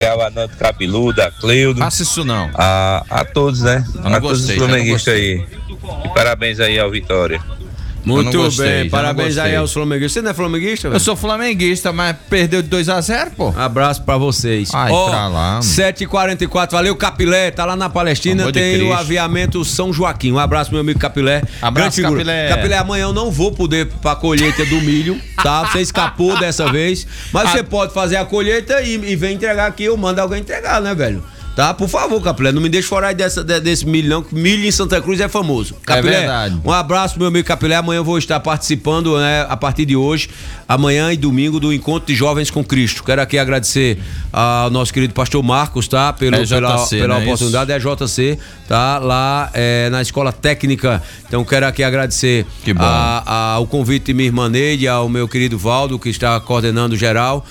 a Nando Cabeludo, a Cleudo. Faça isso não. A todos, né? Eu não a gostei, todos os flamenguistas aí. E parabéns aí ao Vitória. Muito gostei, bem, parabéns aí aos flamenguistas. Você não é flamenguista, velho? Eu sou flamenguista, mas perdeu de 2-0, pô. Abraço pra vocês. Ai, pra lá, 7h44, valeu Capilé, tá lá na Palestina, Amor de tem o Cristo. aviamento São Joaquim. Um abraço, meu amigo Capilé. Abraço, Grande figura. Capilé. Capilé, amanhã eu não vou poder pra colheita do milho, tá? Você escapou dessa vez, mas você pode fazer a colheita e vem entregar aqui, eu mando alguém entregar, né, velho? Tá? Por favor, Capilé, não me deixe fora aí desse milho não, que milho em Santa Cruz é famoso. Capilé, é verdade. Um abraço, meu amigo Capilé. Amanhã eu vou estar participando, né, a partir de hoje, amanhã e domingo, do Encontro de Jovens com Cristo. Quero aqui agradecer ao nosso querido pastor Marcos, tá? Pela oportunidade, é JC, tá? Lá na Escola Técnica. Então quero aqui agradecer ao convite de minha irmã Neide, ao meu querido Valdo, que está coordenando geral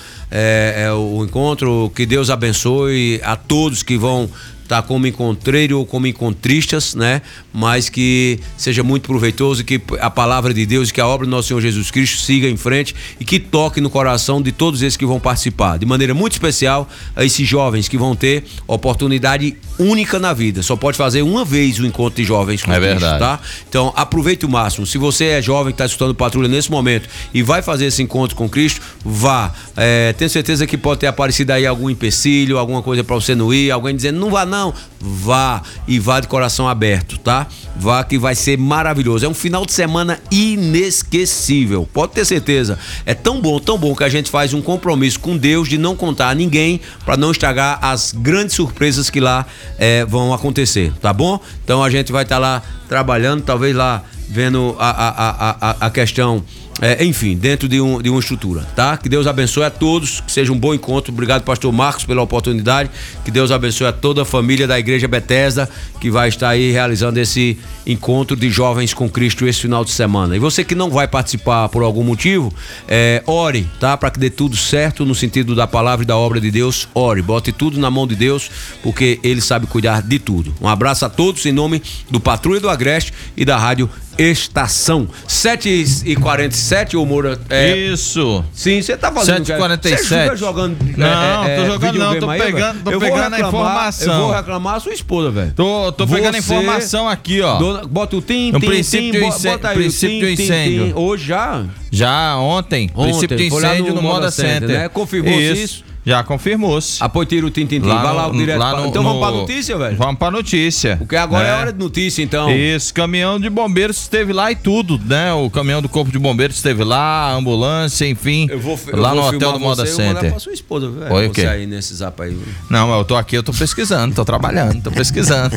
o encontro. Que Deus abençoe a todos que vão estar como encontreiro ou como encontristas, né? Mas que seja muito proveitoso e que a palavra de Deus e que a obra do nosso Senhor Jesus Cristo siga em frente e que toque no coração de todos esses que vão participar. De maneira muito especial a esses jovens que vão ter oportunidade única na vida. Só pode fazer uma vez o encontro de jovens com Cristo, verdade. tá? Então aproveite o máximo. Se você é jovem que está escutando Patrulha nesse momento e vai fazer esse encontro com Cristo, vá. Tenho certeza que pode ter aparecido aí algum empecilho, alguma coisa para você não ir, alguém dizendo não vá não. Vá e vá de coração aberto, tá? Vá que vai ser maravilhoso. É um final de semana inesquecível. Pode ter certeza. É tão bom que a gente faz um compromisso com Deus de não contar a ninguém para não estragar as grandes surpresas que lá vão acontecer, tá bom? Então a gente vai estar lá trabalhando, talvez lá vendo a questão, enfim, dentro de uma estrutura, tá? Que Deus abençoe a todos, que seja um bom encontro. Obrigado, pastor Marcos, pela oportunidade. Que Deus abençoe a toda a família da Igreja Bethesda, que vai estar aí realizando esse encontro de jovens com Cristo esse final de semana. E você que não vai participar por algum motivo, ore, tá? Para que dê tudo certo no sentido da palavra e da obra de Deus. Ore, bote tudo na mão de Deus, porque Ele sabe cuidar de tudo. Um abraço a todos em nome do Patrulha do Agreste e da Rádio Estação. 7h47, ô Moura. Isso. Sim, você tá fazendo 7h47. Você fica jogando. Não, tô jogando não, tô pegando a informação. Eu vou reclamar a sua esposa, velho. Tô pegando a informação aqui, ó. Bota o tim, no princípio de incêndio. Hoje já? Já, ontem. Princípio de incêndio no Moda Center. Né? Confirmou-se isso? Já confirmou-se. Apoio tiro o tim. Vai lá direto. Então vamos pra notícia, velho? Vamos pra notícia. Porque agora é hora de notícia, então. Isso, caminhão de bombeiros esteve lá e tudo, né? O caminhão do Corpo de Bombeiros esteve lá, a ambulância, enfim. Lá no hotel do Moda Center. Eu vou mandar pra sua esposa, velho. Oi, o quê? Você aí nesse zap aí. Não, mas eu tô aqui, eu tô pesquisando, tô trabalhando, tô pesquisando.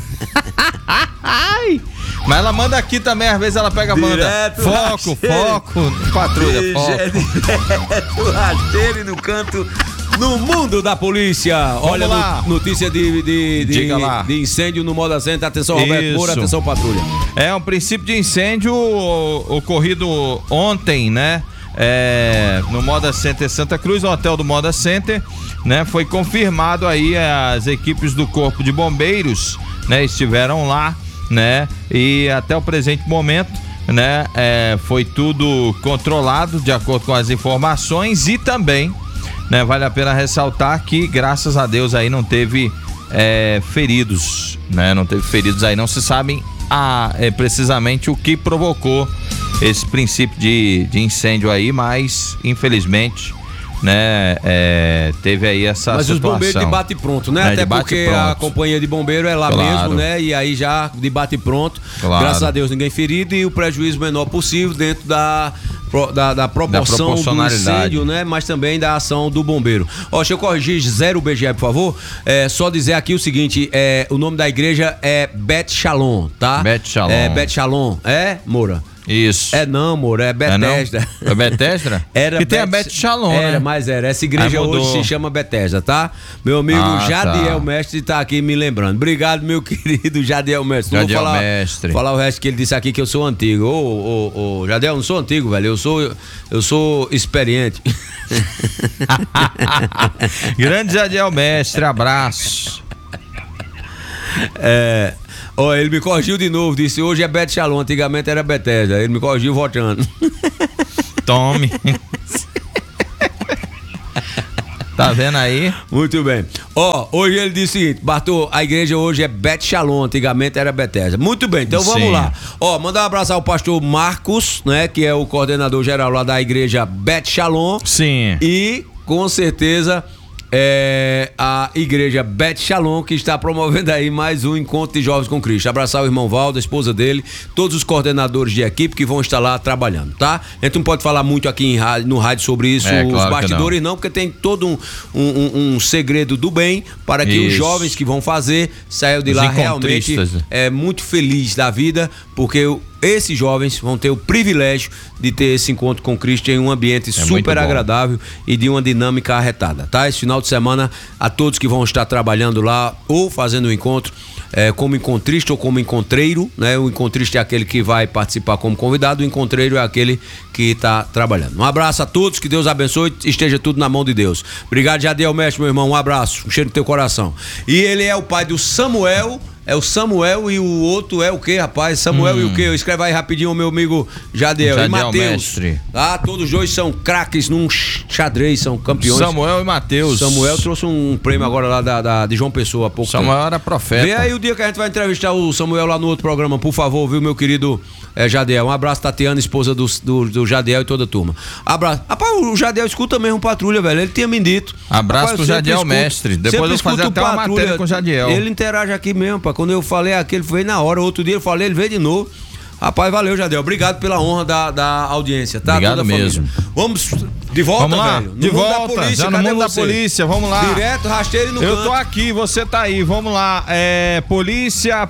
Mas ela manda aqui também, às vezes ela pega, manda. Foco, patrulha, foco. Rasteiro e no canto. No mundo da polícia, olha, notícia de incêndio no Moda Center. Atenção, Roberto Moura, atenção, patrulha. Um princípio de incêndio ocorrido ontem, né? No Moda Center Santa Cruz, no hotel do Moda Center, né? Foi confirmado aí, as equipes do Corpo de Bombeiros, né? Estiveram lá, né? E até o presente momento, né? Foi tudo controlado de acordo com as informações e também, né, vale a pena ressaltar que, graças a Deus, aí não teve feridos, né? Não teve feridos aí, não se sabe precisamente o que provocou esse princípio de incêndio aí, mas infelizmente, né, teve aí essa situação. Mas os bombeiros de bate pronto, né? Até porque a companhia de bombeiro é lá mesmo, né? E aí já de bate pronto, graças a Deus ninguém ferido e o prejuízo menor possível dentro da proporção do incêndio, né? Mas também da ação do bombeiro. Deixa eu corrigir 0 BGE, por favor. Só dizer aqui o seguinte, o nome da igreja é Bet Shalom, tá? Bet Shalom. Bet Shalom, Moura? Isso. Não, amor, é Bethesda. É Bethesda? Que tem a Bet Shalom, né? Mas essa igreja hoje se chama Bethesda, tá? Meu amigo Jadiel Mestre tá aqui me lembrando. Obrigado, meu querido Jadiel Mestre. Jadiel Mestre. Falar o resto que ele disse aqui, que eu sou antigo. Jadiel, não sou antigo, velho. Eu sou experiente. Grande Jadiel Mestre, abraço. Ele me corrigiu de novo, disse hoje é Bet Shalom, antigamente era Bethesda. Ele me corrigiu votando. Tome. Tá vendo aí? Muito bem. Hoje ele disse o seguinte, Bartô, a igreja hoje é Bet Shalom, antigamente era Bethesda. Muito bem, então vamos Sim. lá. Mandar um abraço ao pastor Marcos, né, que é o coordenador geral lá da igreja Bet Shalom. Sim. E, com certeza, a igreja Bet Shalom, que está promovendo aí mais um encontro de jovens com Cristo. Abraçar o irmão Valdo, a esposa dele, todos os coordenadores de equipe que vão estar lá trabalhando, tá? A gente não pode falar muito aqui no rádio sobre isso, claro os bastidores não, porque tem todo um segredo do bem para que os jovens que vão fazer saiam de lá realmente muito feliz da vida, porque esses jovens vão ter o privilégio de ter esse encontro com Cristo em um ambiente super agradável e de uma dinâmica arretada, tá? Esse final de semana, a todos que vão estar trabalhando lá ou fazendo o encontro, como encontrista ou como encontreiro, né? O encontrista é aquele que vai participar como convidado, o encontreiro é aquele que está trabalhando. Um abraço a todos, que Deus abençoe, esteja tudo na mão de Deus. Obrigado, Jadiel Mestre, meu irmão, um abraço, um cheiro no teu coração. E ele é o pai do Samuel. É o Samuel e o outro é o quê, rapaz? Samuel e o quê? Escreve aí rapidinho o meu amigo Jadiel e Mateus. Todos os dois são craques num xadrez, são campeões. Samuel e Mateus. Samuel trouxe um prêmio agora lá de João Pessoa há pouco tempo. Samuel era profeta. Vê aí o dia que a gente vai entrevistar o Samuel lá no outro programa, por favor, viu, meu querido Jadiel. Um abraço, Tatiana, esposa do Jadiel e toda a turma. Abraço. Rapaz, o Jadiel escuta mesmo Patrulha, velho. Ele tinha me dito. Abraço pro Jadiel Mestre. Depois eu vou fazer até uma matéria com o Jadiel. Ele interage aqui mesmo, pá. Quando eu falei aqui, ele veio na hora. Outro dia eu falei, ele veio de novo. Rapaz, valeu, Jadiel. Obrigado pela honra da audiência, tá? Obrigado mesmo. Vamos de volta, vamos lá, velho. de volta, já no mundo da polícia, vamos lá. Direto, rasteiro e no Eu canto. tô aqui, você tá aí, vamos lá. Polícia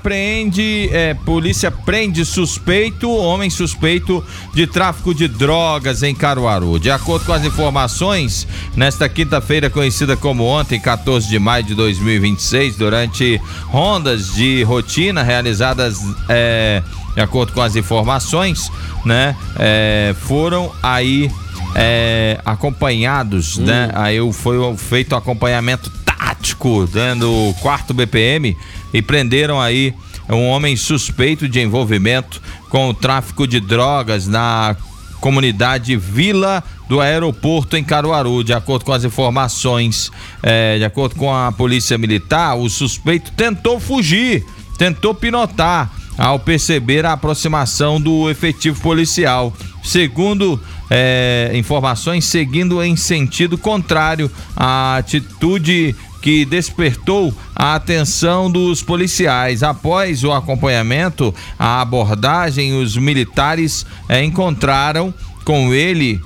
prende homem suspeito de tráfico de drogas em Caruaru. De acordo com as informações, nesta quinta-feira, conhecida como ontem, 14 de maio de 2026, durante rondas de rotina realizadas de acordo com as informações, né, foram aí acompanhados, né, aí foi feito acompanhamento tático dando o 4º BPM e prenderam aí um homem suspeito de envolvimento com o tráfico de drogas na comunidade Vila do Aeroporto em Caruaru. De acordo com as informações, de acordo com a polícia militar, o suspeito tentou fugir, tentou pinotar ao perceber a aproximação do efetivo policial. Segundo informações, seguindo em sentido contrário, a atitude que despertou a atenção dos policiais. Após o acompanhamento, a abordagem, os militares encontraram com ele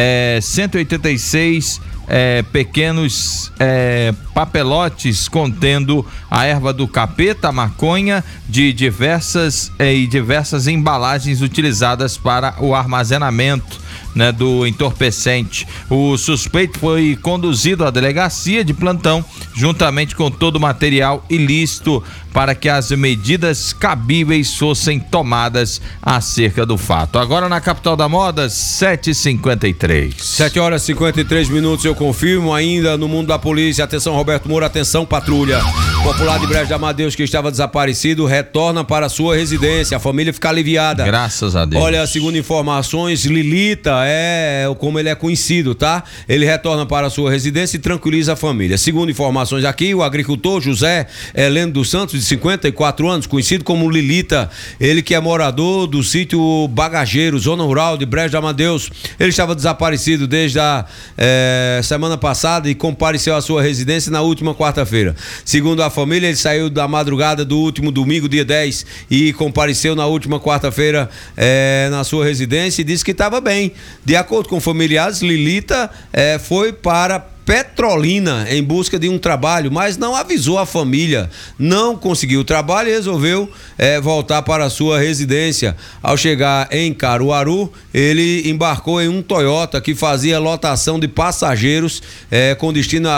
186 pequenos papelotes contendo a erva do capeta, maconha, de diversas embalagens utilizadas para o armazenamento, né, do entorpecente. O suspeito foi conduzido à delegacia de plantão juntamente com todo o material ilícito para que as medidas cabíveis fossem tomadas acerca do fato. Agora na capital da moda, 7h53. 7h53, eu confirmo, ainda no mundo da polícia. Atenção, Roberto Moura, atenção, patrulha. Popular de Brejo de Amadeus, que estava desaparecido, retorna para sua residência. A família fica aliviada. Graças a Deus. Olha, segundo informações, Lilita como ele é conhecido, tá? Ele retorna para a sua residência e tranquiliza a família. Segundo informações aqui, o agricultor José Heleno dos Santos, de 54 anos, conhecido como Lilita, ele que é morador do sítio Bagageiro, zona rural de Brejo de Amadeus. Ele estava desaparecido desde a semana passada e compareceu à sua residência na última quarta-feira. Segundo a família, ele saiu da madrugada do último domingo, dia 10, e compareceu na última quarta-feira na sua residência e disse que estava bem. De acordo com familiares, Lilita foi para Petrolina em busca de um trabalho, mas não avisou a família, não conseguiu o trabalho e resolveu voltar para a sua residência. Ao chegar em Caruaru, ele embarcou em um Toyota que fazia lotação de passageiros com destino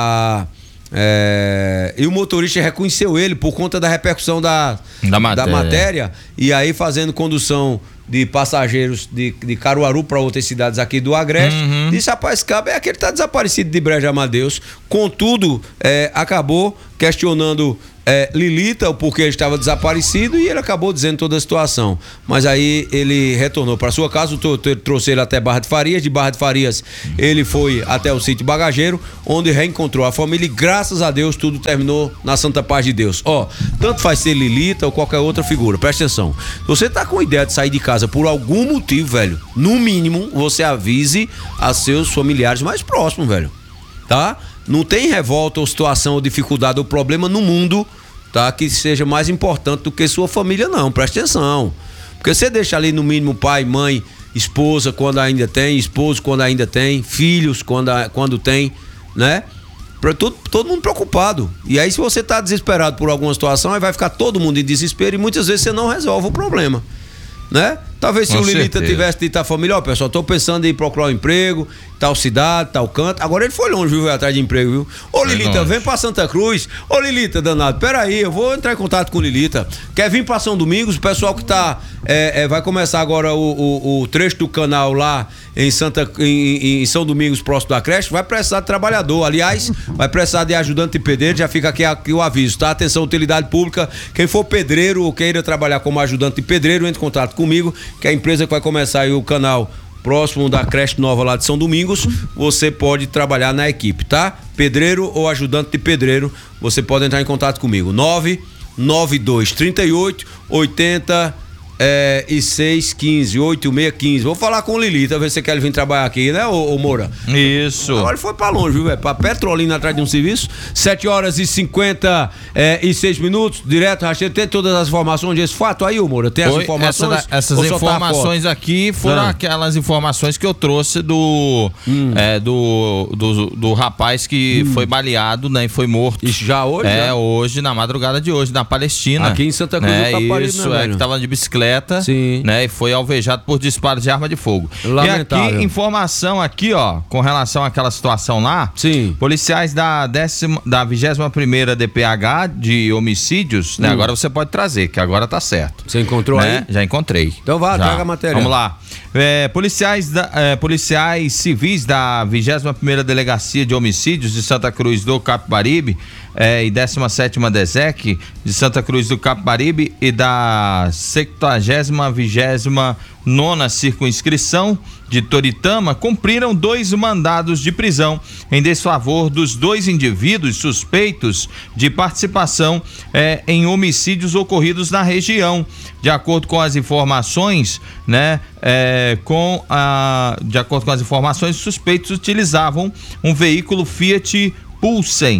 e o motorista reconheceu ele por conta da repercussão da matéria, e aí fazendo condução de passageiros de Caruaru para outras cidades aqui do Agreste. Disse, rapaz, cabo é aquele que tá desaparecido de Brejo de Amadeus. Contudo, acabou questionando Lilita, porque ele estava desaparecido e ele acabou dizendo toda a situação. Mas aí ele retornou para sua casa, trouxe ele até Barra de Farias. De Barra de Farias ele foi até o sítio Bagageiro, onde reencontrou a família e graças a Deus tudo terminou na santa paz de Deus. Tanto faz ser Lilita ou qualquer outra figura, presta atenção. Se você tá com ideia de sair de casa por algum motivo, velho, no mínimo você avise a seus familiares mais próximos, velho, tá? Não tem revolta ou situação ou dificuldade ou problema no mundo, tá? Que seja mais importante do que sua família, não. Presta atenção. Porque você deixa ali no mínimo pai, mãe, esposa quando ainda tem, esposo quando ainda tem, filhos quando tem, né? Pra todo mundo preocupado. E aí se você tá desesperado por alguma situação, aí vai ficar todo mundo em desespero e muitas vezes você não resolve o problema, né? Talvez se o Lilita tivesse dito à família, pessoal, tô pensando em procurar um emprego, tal cidade, tal canto. Agora ele foi longe, viu, atrás de emprego, viu? Ô Lilita, vem pra Santa Cruz. Ô Lilita, danado, peraí, eu vou entrar em contato com o Lilita. Quer vir pra São Domingos? O pessoal que tá, vai começar agora o trecho do canal lá em São Domingos, próximo da creche, vai precisar de trabalhador. Aliás, vai precisar de ajudante de pedreiro, já fica aqui o aviso, tá? Atenção, utilidade pública, quem for pedreiro ou queira trabalhar como ajudante de pedreiro, entre em contato comigo, que a empresa que vai começar aí o canal próximo da creche nova lá de São Domingos, você pode trabalhar na equipe, tá? Pedreiro ou ajudante de pedreiro, você pode entrar em contato comigo, 99238 8615, 8615. Vou falar com o Lilita, ver se você quer vir trabalhar aqui, né, ô Moura? Isso. Agora ele foi pra longe, viu, velho? Pra Petrolina atrás de um serviço. 7h56 minutos, direto, Racheiro. Tem todas as informações desse fato aí, ô Moura? Tem as informações? Essas informações aqui foram aquelas informações que eu trouxe do rapaz que foi baleado, né? E foi morto. Isso já hoje? Hoje, na madrugada de hoje, na Palestina. Aqui em Santa Cruz do Caparibe, isso, né, que tava de bicicleta. Sim. Né, e foi alvejado por disparo de arma de fogo. Lamentável. E aqui, informação aqui, ó, com relação àquela situação lá. Sim. Policiais da 21ª DPH de homicídios, né? Agora você pode trazer, que agora tá certo. Você encontrou aí? Já encontrei. Então vá, traga a matéria. Vamos lá. Policiais civis da 21ª Delegacia de Homicídios de Santa Cruz do Capibaribe e 17ª DESEC de Santa Cruz do Capibaribe e da 70ª Circunscrição de Toritama cumpriram 2 mandados de prisão em desfavor dos 2 indivíduos suspeitos de participação em homicídios ocorridos na região. De acordo com as informações, né, de acordo com as informações, os suspeitos utilizavam um veículo Fiat Pulse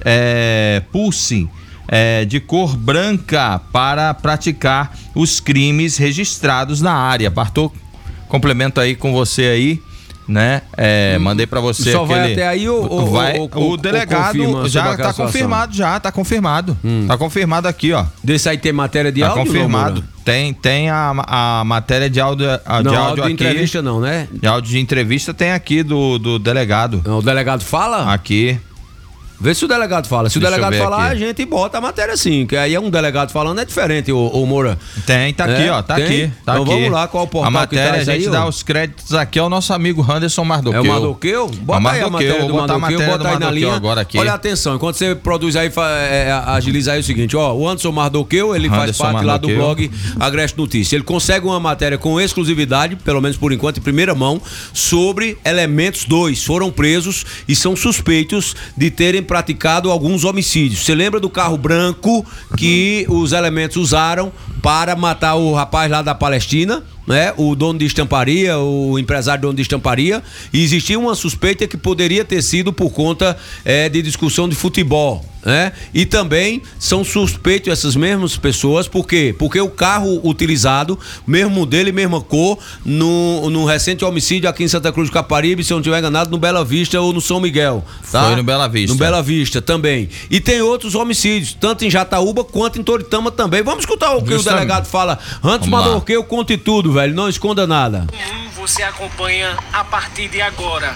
de cor branca para praticar os crimes registrados na área. Bartô, complemento aí com você aí, né? Mandei pra você. Só vai até aí o delegado já tá confirmado, tá confirmado. Tá confirmado aqui, ó. Desse aí tem matéria de tá áudio? Confirmado. Tem a matéria de áudio, não, de áudio aqui. De entrevista não, né? De áudio de entrevista tem aqui do delegado. O delegado fala? Aqui. Vê se o delegado fala. Se o delegado falar, a gente bota a matéria sim. Que aí é um delegado falando, é diferente, ô Moura. Tá aqui, ó. Tá aqui. Tá então aqui. Vamos lá, qual o portal a matéria, que tá a gente dá os créditos aqui ao nosso amigo Anderson Mardoqueu. É o Mardoqueu? Bota aí a matéria do Mardoqueu, bota aí na linha. Agora aqui. Olha, atenção, enquanto você produz aí, agiliza aí o seguinte, ó, o Anderson Mardoqueu, ele faz parte lá do blog Agreste Notícias. Ele consegue uma matéria com exclusividade, pelo menos por enquanto, em primeira mão, sobre elementos 2. Foram presos e são suspeitos de terem praticado alguns homicídios. Você lembra do carro branco que os elementos usaram para matar o rapaz lá da Palestina, né? O dono de estamparia, o empresário dono de estamparia, e existia uma suspeita que poderia ter sido por conta de discussão de futebol, né? E também são suspeitos essas mesmas pessoas, por quê? Porque o carro utilizado, mesmo modelo e mesma cor, no recente homicídio aqui em Santa Cruz do Caparibe, se eu não estiver enganado, no Bela Vista ou no São Miguel, tá? Foi no Bela Vista. No Bela Vista também. E tem outros homicídios, tanto em Jataúba quanto em Toritama também. Vamos escutar o que o delegado fala. Antes, Mardoqueu, conte tudo, velho. Não esconda nada. Você acompanha a partir de agora.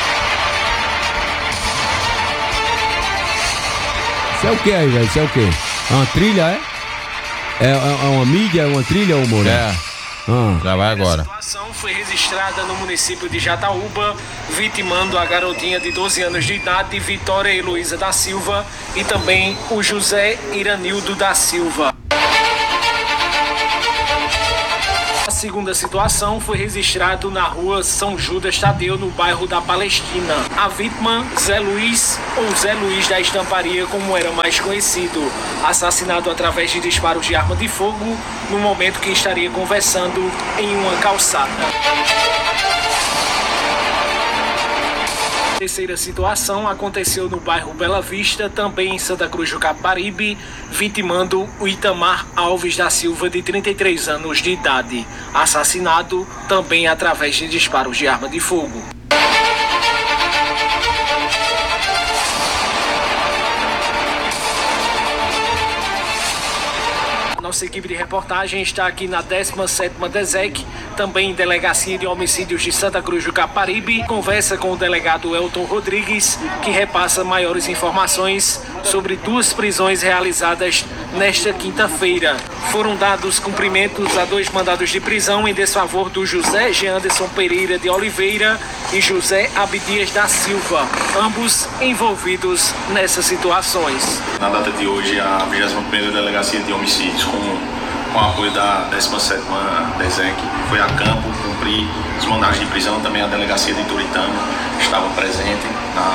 Isso é o que aí, velho? Isso é o que? É uma trilha, é? É uma mídia, é uma trilha, ô Moura? Já vai agora. A situação foi registrada no município de Jataúba, vitimando a garotinha de 12 anos de idade, Vitória Heloísa da Silva, e também o José Iranildo da Silva. A segunda situação foi registrada na rua São Judas Tadeu, no bairro da Palestina. A vítima, Zé Luiz, ou Zé Luiz da Estamparia, como era mais conhecido, assassinado através de disparos de arma de fogo no momento que estaria conversando em uma calçada. A terceira situação aconteceu no bairro Bela Vista, também em Santa Cruz do Caparibe, vitimando o Itamar Alves da Silva, de 33 anos de idade, assassinado também através de disparos de arma de fogo. Nossa equipe de reportagem está aqui na 17ª DESEC, também em Delegacia de Homicídios de Santa Cruz do Caparibe. Conversa com o delegado Elton Rodrigues, que repassa maiores informações sobre 2 prisões realizadas nesta quinta-feira. Foram dados cumprimentos a 2 mandados de prisão em desfavor do José Jeanderson Pereira de Oliveira e José Abdias da Silva, ambos envolvidos nessas situações. Na data de hoje, a 21ª Delegacia de Homicídios, com o apoio da 17ª DESEC, foi a campo cumprir os mandados de prisão. Também a Delegacia de Toritama estava presente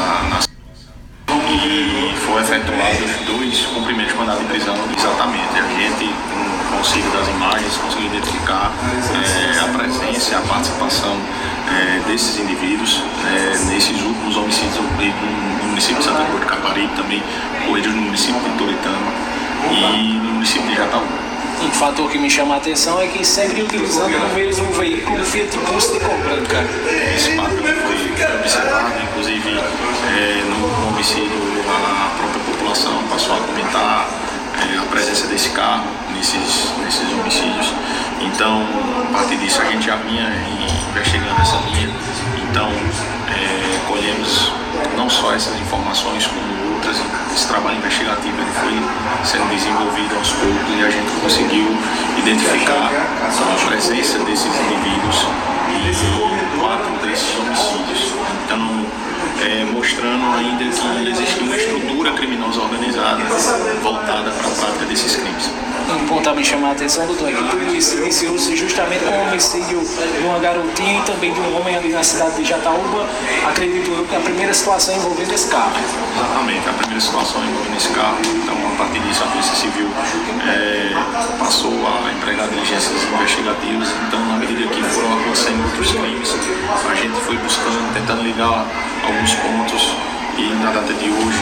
e foi efetuados 2 cumprimentos de mandado de prisão exatamente. A gente, com o auxílio das imagens, conseguiu identificar a presença e a participação desses indivíduos nesses últimos homicídios no município de Santa Cruz do Caparibe, também ocorridos no município de Toritama e no município de Jataúba. Um fator que me chama a atenção é que segue utilizando no mesmo veículo Fiat Pulse de cor branca. Esse fato foi observado, inclusive no homicídio a própria população passou a comentar a presença desse carro nesses homicídios. Então, a partir disso, a gente já vinha investigando essa linha. Então, colhemos não só essas informações, como outras. Esse trabalho investigativo ele foi sendo desenvolvido aos poucos e a gente conseguiu identificar a presença desses indivíduos em 4 desses homicídios. Então, mostrando ainda que existe uma estrutura criminosa organizada voltada para a prática desses crimes. Um ponto a me chamar a atenção, doutor, é que tudo isso iniciou-se justamente com o homicídio de uma garotinha e também de um homem ali na cidade de Jataúba. Acredito eu que a primeira situação envolvendo esse carro. Exatamente, a primeira situação envolvendo esse carro. Então, a partir disso, a Polícia Civil passou a empregar diligências investigativas. Então, na medida que foram acontecendo outros crimes, a gente foi buscando, tentando ligar alguns pontos e na data de hoje,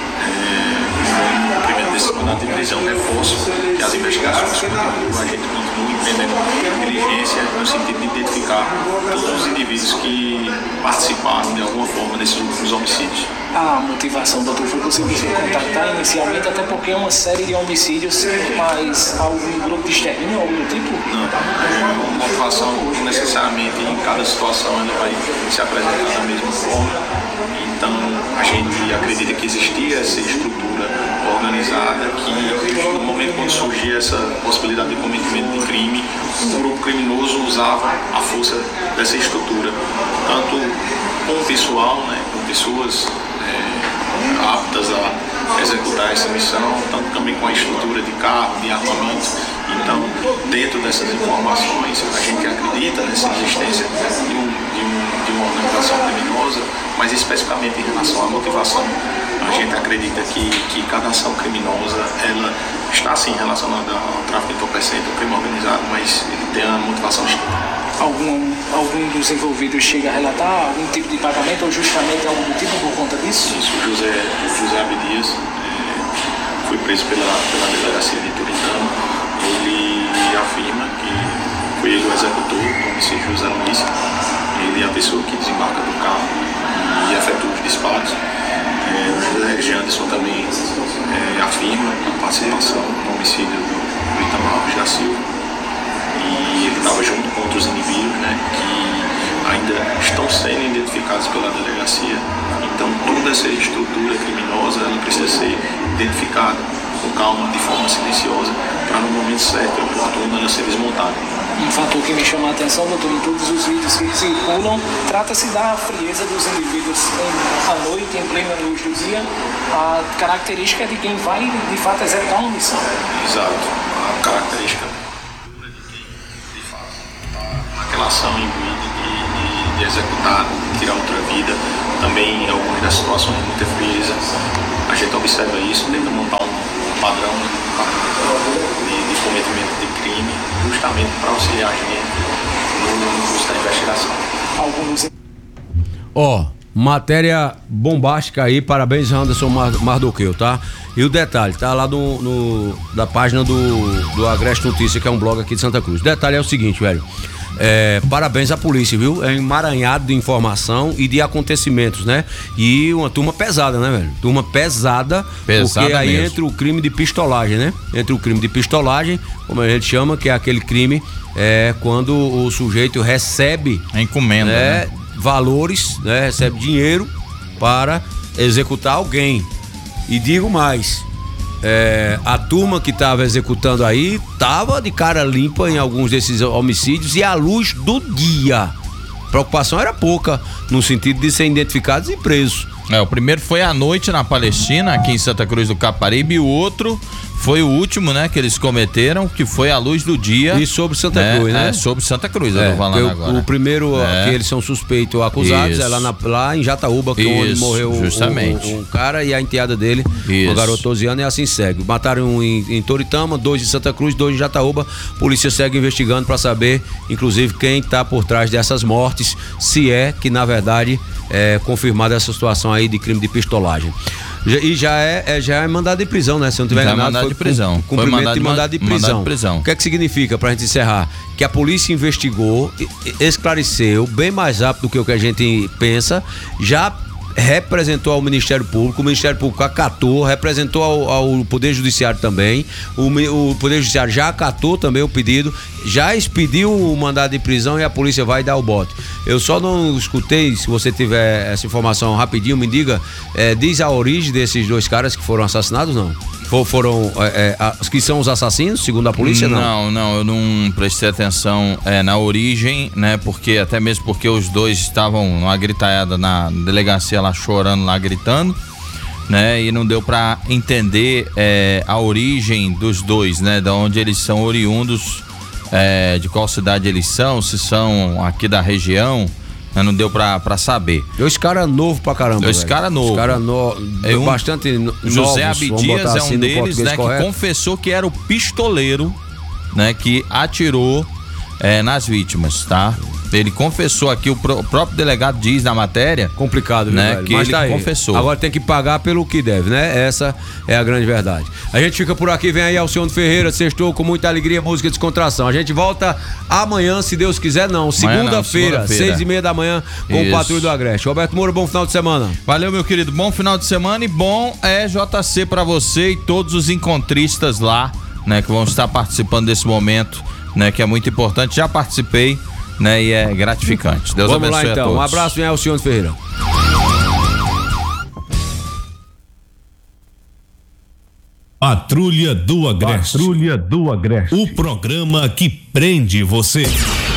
o cumprimento desse mandado de prisão reforço que as investigações continuam, a gente continua empreendendo diligência no sentido de identificar todos os indivíduos que participaram de alguma forma desses últimos homicídios. A motivação, doutor, foi possível contactar inicialmente, até porque é uma série de homicídios, mas algum grupo de extermínio, algum tipo? Não, a motivação necessariamente em cada situação ela vai se apresentar da mesma forma. Então, a gente acredita que existia essa estrutura organizada que, no momento quando surgia essa possibilidade de cometimento de crime, um grupo criminoso usava a força dessa estrutura, tanto com o pessoal, com pessoas aptas a executar essa missão, tanto também com a estrutura de carro, de armamento. Então, dentro dessas informações, a gente acredita nessa existência de uma organização criminosa, mas especificamente em relação à motivação, a gente acredita que cada ação criminosa ela está sim relacionada ao tráfico de entorpecente, ao crime organizado, mas ele tem a motivação distinta. Algum dos envolvidos chega a relatar algum tipo de pagamento ou justamente algum motivo por conta disso? Isso, o José Abdias foi preso pela delegacia de Toritama. Ele afirma que foi ele o executor do homicídio de José Luiz. Ele é a pessoa que desembarca do carro e efetua os disparos. O Jeanderson também afirma a participação no homicídio do Itamar Alves da Silva. E ele estava junto com outros indivíduos, que ainda estão sendo identificados pela delegacia. Então, toda essa estrutura criminosa ela precisa ser identificada com calma, de forma silenciosa, para no momento certo e oportuno ela ser desmontada. Um fator que me chama a atenção, doutor, em todos os vídeos que circulam, trata-se da frieza dos indivíduos à noite, em plena luz do dia. A característica é de quem vai, de fato, executar uma missão. Exato. A característica de quem, de fato, está naquela ação imbuída de executar, tirar outra vida. Também, em algumas das situações de muita frieza, a gente observa isso, tenta montar um padrão de cometimento de crime, justamente para auxiliar a gente no curso da investigação. Matéria bombástica aí, parabéns Anderson Mardoqueu, tá? E o detalhe, tá lá da página do Agreste Notícia, que é um blog aqui de Santa Cruz. O detalhe é o seguinte, velho. Parabéns à polícia, viu? É um emaranhado de informação e de acontecimentos, né? E uma turma pesada, né, velho? Turma pesada porque aí mesmo. entra o crime de pistolagem, né? Entra o crime de pistolagem, como a gente chama, que é aquele crime quando o sujeito recebe a encomenda, né? Valores, né? Recebe dinheiro para executar alguém. E digo mais, a turma que estava executando aí estava de cara limpa em alguns desses homicídios e à luz do dia. A preocupação era pouca, no sentido de serem identificados e presos. O primeiro foi à noite na Palestina, aqui em Santa Cruz do Caparibe, e o outro foi o último, né, que eles cometeram, que foi à luz do dia. E sobre Santa Cruz, né? Sobre Santa Cruz, eu tô falando agora. O primeiro que eles são suspeitos ou acusados Isso. é lá em Jataúba, que onde morreu um cara e a enteada dele, uma garota 12 anos, e assim segue. Mataram um em Toritama, 2 em Santa Cruz, 2 em Jataúba. A polícia segue investigando para saber, inclusive, quem tá por trás dessas mortes, se é que, na verdade, é confirmada essa situação aí de crime de pistolagem. E já é mandado de prisão, né? Se eu não tiver enganado, mandado de prisão. Cumprimento de mandado de prisão. O que é que significa, pra gente encerrar? Que a polícia investigou, esclareceu bem mais rápido do que o que a gente pensa, já representou ao Ministério Público, o Ministério Público acatou, representou ao Poder Judiciário também, o Poder Judiciário já acatou também o pedido, já expediu o mandado de prisão e a polícia vai dar o bote. Eu só não escutei, se você tiver essa informação rapidinho, me diga, diz a origem desses 2 caras que foram assassinados, não? Foram os que são os assassinos, segundo a polícia, não? Não, eu não prestei atenção na origem, né? Porque até mesmo porque os 2 estavam numa gritaiada na delegacia lá chorando, lá gritando, né? E não deu pra entender a origem dos 2, né? Da onde eles são oriundos, de qual cidade eles são, se são aqui da região. Não deu pra saber. 2 caras novos pra caramba. 2 caras novos. Bastante novos. José Abdias é um deles, né? Correto. Que confessou que era o pistoleiro, né? Que atirou nas vítimas, tá? Ele confessou aqui, o próprio delegado diz na matéria. Complicado, né? Velho? Que mas ele tá aí. confessou. Agora tem que pagar pelo que deve, né? Essa é a grande verdade. A gente fica por aqui, vem aí Alcione Ferreira, sextou com muita alegria, música e descontração. A gente volta amanhã, se Deus quiser, não. Segunda-feira, 6h30 da manhã, com o Patrulha do Agreste. Roberto Moura, bom final de semana. Valeu, meu querido, bom final de semana e bom JC pra você e todos os encontristas lá, né? Que vão estar participando desse momento, né? Que é muito importante, já participei, né? E é gratificante. Deus Vamos abençoe lá então, a todos. um abraço, vem Alcione Ferreira. Patrulha do Agreste. O programa que prende você.